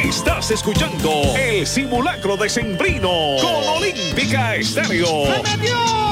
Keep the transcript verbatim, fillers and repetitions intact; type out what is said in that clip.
Estás escuchando el simulacro decembrino con Olímpica Estéreo. ¡Se metió!